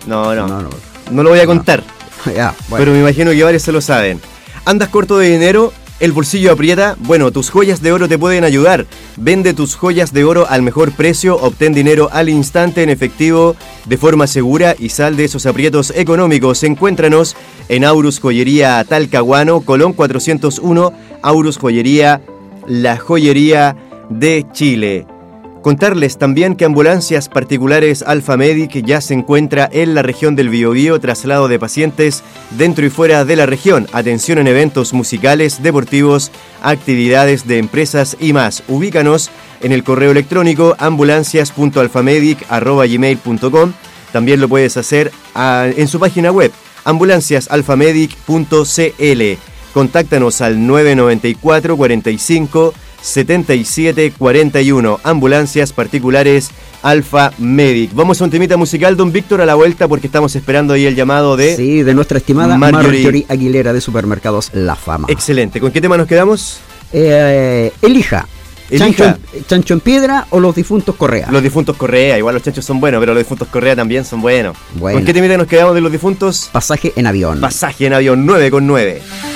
No lo voy a contar. Ya, bueno. Pero me imagino que varios se lo saben. ¿Andas corto de dinero? ¿El bolsillo aprieta? Bueno, tus joyas de oro te pueden ayudar. Vende tus joyas de oro al mejor precio, obtén dinero al instante en efectivo de forma segura y sal de esos aprietos económicos. Encuéntranos en Aurus Joyería Talcahuano, Colón 401, Aurus Joyería, la joyería de Chile. Contarles también que Ambulancias Particulares Alfa Medic ya se encuentra en la región del Biobío, traslado de pacientes dentro y fuera de la región, atención en eventos musicales, deportivos, actividades de empresas y más. Ubícanos en el correo electrónico ambulancias.alfamedic@gmail.com. También lo puedes hacer en su página web ambulanciasalfamedic.cl. Contáctanos al 994 45 77 41. Ambulancias Particulares Alfa Medic. Vamos a un temita musical, don Víctor, a la vuelta, porque estamos esperando ahí el llamado de... Sí, de nuestra estimada Marjorie Aguilera de Supermercados La Fama. Excelente. ¿Con qué tema nos quedamos? Elija. ¿Chancho en Piedra o Los Difuntos Correa? Los Difuntos Correa. Igual los chanchos son buenos, pero los Difuntos Correa también son buenos. ¿Con qué temita nos quedamos de Los Difuntos? Pasaje en avión. Pasaje en avión, 9 con 9.